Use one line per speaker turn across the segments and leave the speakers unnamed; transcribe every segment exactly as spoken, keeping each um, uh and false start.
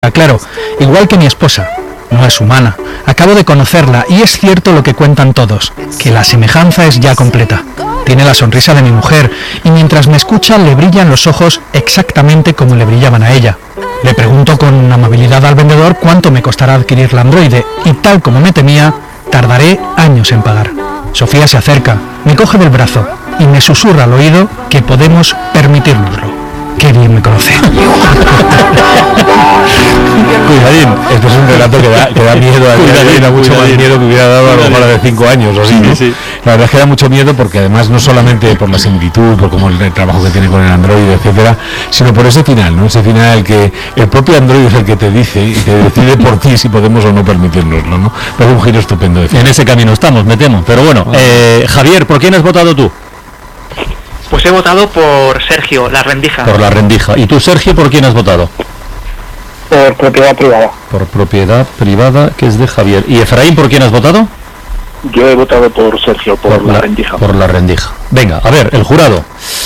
Claro, igual que mi esposa, no es humana. Acabo de conocerla y es cierto lo que cuentan todos, que la semejanza es ya completa. Tiene la sonrisa de mi mujer y mientras me escucha le brillan los ojos exactamente como le brillaban a ella. Le pregunto con amabilidad al vendedor cuánto me costará adquirir la androide y tal como me temía, tardaré años en pagar. Sofía se acerca, me coge del brazo y me susurra al oído que podemos permitírnoslo. Qué bien me conoce.
Cuidadín, esto es un relato que da, que da miedo a Cuidadín, da mucho cuidadín. Más miedo que hubiera dado a lo mejor de cinco años o así, sí, ¿no? Sí. La verdad es que da mucho miedo porque además no solamente por la similitud, por como el, el trabajo que tiene con el androide, etcétera, sino por ese final, ¿no? Ese final el que el propio androide es el que te dice y te decide por ti si podemos o no permitirnoslo, ¿no? Pero es un giro estupendo de final.
En ese camino estamos, me temo. Pero bueno, eh, Javier, ¿por quién has votado tú?
Pues he votado por Sergio, La Rendija.
Por La Rendija. ¿Y tú, Sergio, por quién has votado?
Por propiedad privada.
Por propiedad privada, que es de Javier. ¿Y Efraín, por quién has votado?
Yo he votado por Sergio, por, por la, la Rendija.
Por La Rendija. Venga, a ver, el jurado.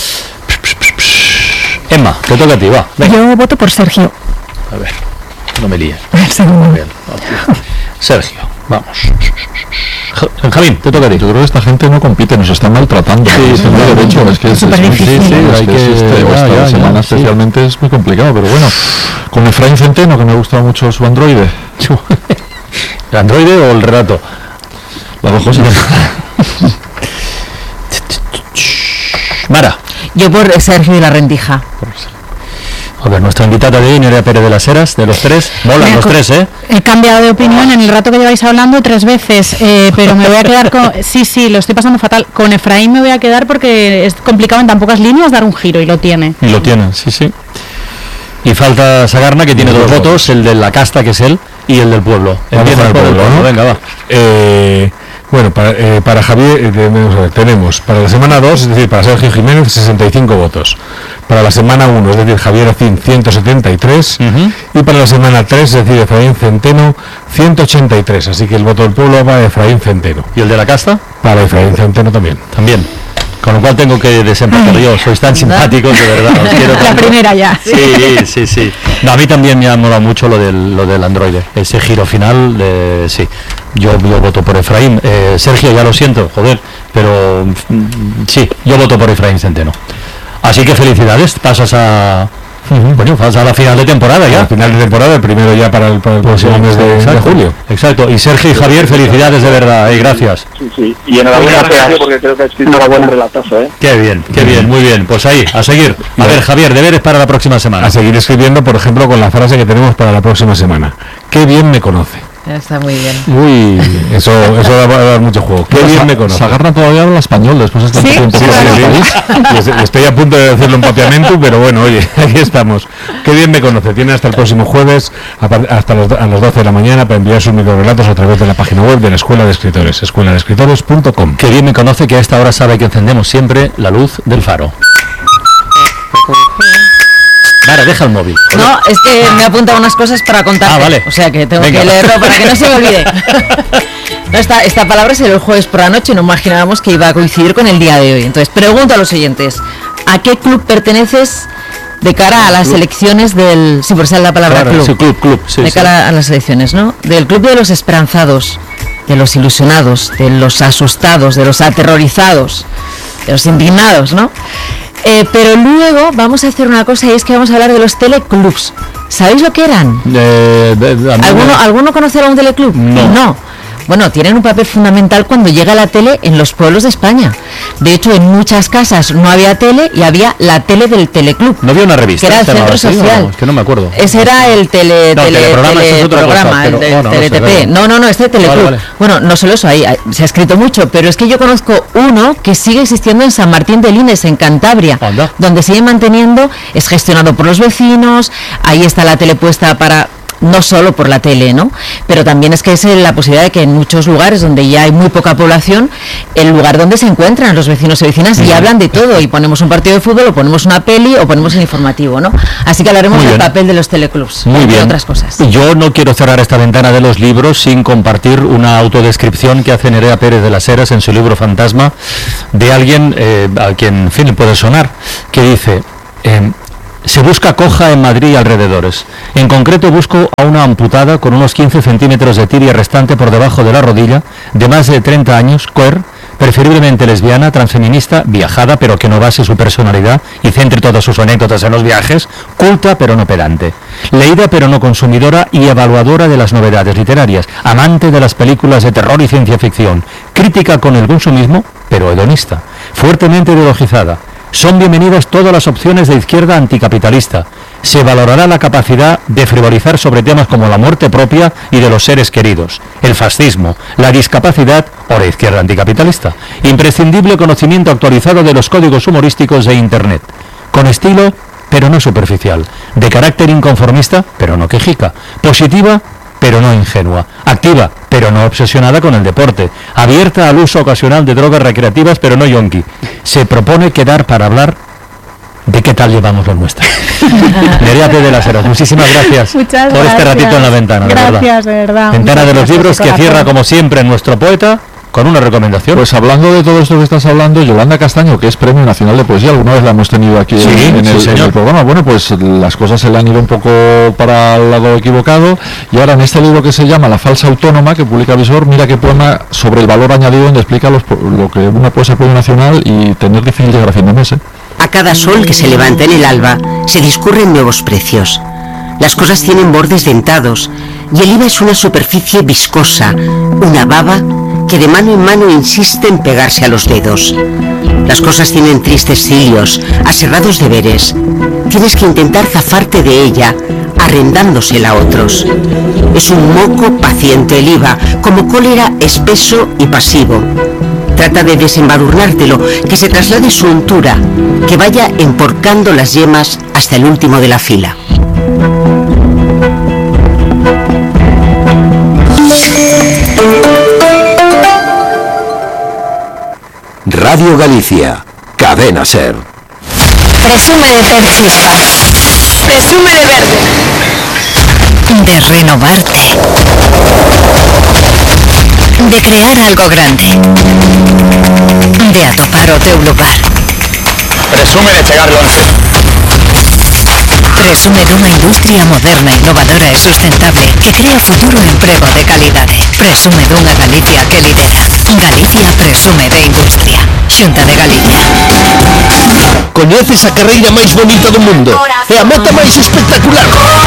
Emma, te toca a ti, va.
Venga. Yo voto por Sergio.
A ver, no me líes.
El segundo.
Bien, Sergio, vamos. Javín, te toca a ti.
Yo creo que esta gente no compite, nos está maltratando.
Sí,
es muy derecho, es que es
súper difícil.
Sí, sí, hay que, este, ya, esta ya, semana ya, especialmente sí. Es muy complicado, pero bueno. Con Efraín Centeno, que me ha gustado mucho su androide.
¿El androide o el relato?
Las dos cosas.
Mara.
Yo por Sergio y La Rendija.
A ver, nuestra invitada de hoy, Nerea Pérez de las Heras, de los tres. Molan los tres, ¿eh?
He cambiado de opinión en el rato que lleváis hablando tres veces, eh, pero me voy a quedar con... Sí, sí, lo estoy pasando fatal. Con Efraín me voy a quedar porque es complicado en tan pocas líneas dar un giro y lo tiene.
Y lo tiene, sí, sí. Y falta Sagarna, que tiene dos votos, el de la casta, que es él, y el del pueblo.
Empieza por el pueblo, ¿no?
Venga, va.
Eh... Bueno, para, eh, para Javier eh, tenemos, tenemos para la semana dos, es decir, para Sergio Jiménez, sesenta y cinco votos. Para la semana uno, es decir, Javier Acín, ciento setenta y tres. Uh-huh. Y para la semana tres, es decir, Efraín Centeno, ciento ochenta y tres. Así que el voto del pueblo va a Efraín Centeno.
¿Y el de la casta?
Para Efraín Centeno también.
También. Con lo cual tengo que desempatar yo. Sois tan simpáticos, de verdad. Os quiero tanto.
La primera ya.
Sí, sí, sí. No, a mí también me ha molado mucho lo del, lo del androide. Ese giro final, eh, sí. Yo, yo voto por Efraín. Eh, Sergio, ya lo siento, joder. Pero mm, sí, yo voto por Efraín Centeno. Así que felicidades. Pasas a... Uh-huh. Bueno, pasa a la final de temporada ya.
A la final de temporada, el primero ya para el, para el próximo pues, mes de, de julio.
Exacto. Y Sergio y Javier, felicidades de verdad, eh, gracias.
Sí, sí. Y enhorabuena a Sergio porque creo que ha escrito una buena relatazo, ¿eh?
Qué bien, qué bien, muy bien. Pues ahí, a seguir. A bien. Ver, Javier, deberes para la próxima semana.
A seguir escribiendo, por ejemplo, con la frase que tenemos para la próxima semana. Qué bien me conoce.
Está muy bien.
Uy, eso, eso va a dar mucho juego. Qué bien me conoce.
Sagarna todavía habla español después de tanto
¿Sí?
tiempo.
Sí, sí, sí. Estoy a punto de hacerlo en papiamento, pero bueno, oye, aquí estamos. Qué bien me conoce. Tiene hasta el próximo jueves, hasta los, a las doce de la mañana, para enviar sus microrelatos a través de la página web de la Escuela de Escritores, escuela de escritores punto com.
Qué bien me conoce que a esta hora sabe que encendemos siempre la luz del faro. Vale, deja el móvil.
No, es que me he apuntado unas cosas para contarte.
Ah, vale.
O sea que tengo
Venga.
que leerlo para que no se me olvide. No, esta, esta palabra se dio el jueves por la noche, no imaginábamos que iba a coincidir con el día de hoy. Entonces, pregunto a los oyentes, ¿a qué club perteneces de cara a las elecciones del... Sí, por ser la palabra
claro,
club.
Sí, club, club, sí,
de cara sí. a las elecciones, ¿no? Del club de los esperanzados, de los ilusionados, de los asustados, de los aterrorizados, de los indignados, ¿no? Eh, pero luego vamos a hacer una cosa y es que vamos a hablar de los teleclubs. ¿Sabéis lo que eran?
Eh, de, de,
¿Alguno,
no...
¿Alguno conocerá un teleclub?
No.
No. Bueno, tienen un papel fundamental cuando llega la tele en los pueblos de España. De hecho, en muchas casas no había tele y había la tele del teleclub.
No había una revista.
Que era el centro
así,
social.
No, es que no me acuerdo.
Ese era el tele,
no,
tele,
teleprograma,
tele,
es otra
programa,
cosa, pero,
el de
bueno,
T L T P.
No, sé,
no, no, no, este teleclub. Vale, vale. Bueno, no solo eso, ahí se ha escrito mucho, pero es que yo conozco uno que sigue existiendo en San Martín de Lines, en Cantabria,
Anda.
donde sigue manteniendo, es gestionado por los vecinos, ahí está la tele puesta para... no solo por la tele, ¿no? Pero también es que es la posibilidad de que en muchos lugares donde ya hay muy poca población, el lugar donde se encuentran los vecinos y vecinas y hablan de todo, y ponemos un partido de fútbol, o ponemos una peli, o ponemos el informativo, ¿no? Así que hablaremos del papel de los teleclubs,
muy bien.
Y otras cosas.
Yo no quiero cerrar esta ventana de los libros sin compartir una autodescripción que hace Nerea Pérez de las Heras en su libro Fantasma, de alguien eh, a quien, en fin, le puede sonar, que dice... Eh, Se busca coja en Madrid y alrededores. En concreto busco a una amputada con unos quince centímetros de tibia restante por debajo de la rodilla, de más de treinta años, queer, preferiblemente lesbiana, transfeminista, viajada pero que no base su personalidad y centre todas sus anécdotas en los viajes, culta pero no pedante, leída pero no consumidora y evaluadora de las novedades literarias, amante de las películas de terror y ciencia ficción, crítica con el consumismo pero hedonista, fuertemente ideologizada. Son bienvenidas todas las opciones de izquierda anticapitalista. Se valorará la capacidad de frivolizar sobre temas como la muerte propia y de los seres queridos, el fascismo, la discapacidad o la izquierda anticapitalista. Imprescindible conocimiento actualizado de los códigos humorísticos de Internet. Con estilo, pero no superficial. De carácter inconformista, pero no quejica. Positiva, pero no ingenua. Activa, pero no obsesionada con el deporte. Abierta al uso ocasional de drogas recreativas, pero no yonki. Se propone quedar para hablar de qué tal llevamos lo nuestro. Nerea P. de las Heras, muchísimas gracias
Muchas
por
gracias.
este ratito en la ventana.
Gracias,
de verdad.
de verdad.
Ventana
Muchas
de los
gracias,
libros
de
que
corazón.
cierra como siempre nuestro poeta con una recomendación.
Pues hablando de todo esto que estás hablando, Yolanda Castaño, que es Premio Nacional de Poesía, alguna vez la hemos tenido aquí
Sí,
en, en
sí,
el,
señor.
en el programa. Bueno, pues las cosas se le han ido un poco para el lado equivocado y ahora en este libro que se llama La falsa autónoma, que publica Visor, mira qué poema sobre el valor añadido, donde explica los, lo que una puede ser Premio Nacional y tener difícil llegar a fin de mes, ¿eh?
A cada sol que se levanta en el alba se discurren nuevos precios. Las cosas tienen bordes dentados y el I V A es una superficie viscosa, una baba que de mano en mano insiste en pegarse a los dedos. Las cosas tienen tristes cilios, aserrados deberes. Tienes que intentar zafarte de ella, arrendándosela a otros. Es un moco paciente el I V A, como cólera espeso y pasivo. Trata de desembadurnártelo, que se traslade su untura, que vaya emporcando las yemas hasta el último de la fila.
Radio Galicia, Cadena Ser.
Presume de ser chispa. Presume de verde. De renovarte. De crear algo grande. De atopar o teu lugar.
Presume de chegar longe.
Presume dunha industria moderna, innovadora e sustentable que crea futuro e emprego de calidade. Presume dunha Galicia que lidera. Galicia presume de industria. Xunta de Galicia.
Coñeces a carreira máis bonita do mundo e a meta máis espectacular.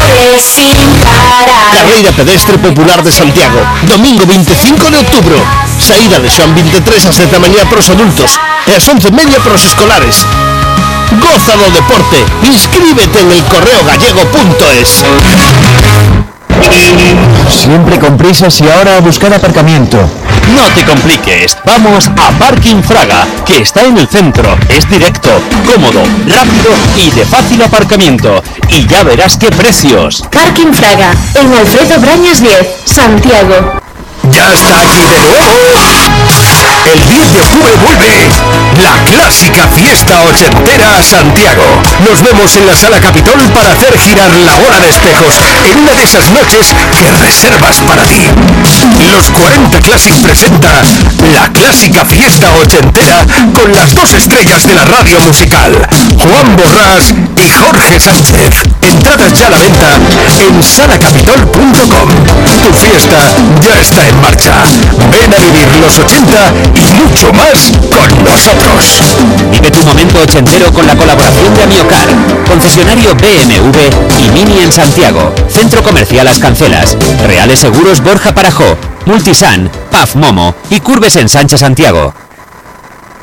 Carreira pedestre popular de Santiago, domingo veinticinco de outubro. Saída de Xoán veintitrés a sete da mañá para os adultos e as once e media para os escolares. Goza do deporte, inscríbete en el correo gallego punto es.
Siempre con prisas y ahora a buscar aparcamiento.
No te compliques, vamos a Parking Fraga, que está en el centro, es directo, cómodo, rápido y de fácil aparcamiento. Y ya verás qué precios.
Parking Fraga, en Alfredo Brañas diez, Santiago.
Ya está aquí de nuevo. El diez de octubre vuelve la clásica fiesta ochentera a Santiago. Nos vemos en la Sala Capitol para hacer girar la bola de espejos en una de esas noches que reservas para ti. Los cuarenta Classic presenta la clásica fiesta ochentera con las dos estrellas de la radio musical, Juan Borrás y Jorge Sánchez. Entradas ya a la venta en sala capitol punto com. Tu fiesta ya está en marcha. Ven a vivir los ochenta y mucho más con nosotros.
Vive tu momento ochentero con la colaboración de Amiocar, concesionario B M W y Mini en Santiago, Centro Comercial Las Cancelas, Reales Seguros Borja Parajó, Multisan, Paf Momo y Curves en Sánchez Santiago.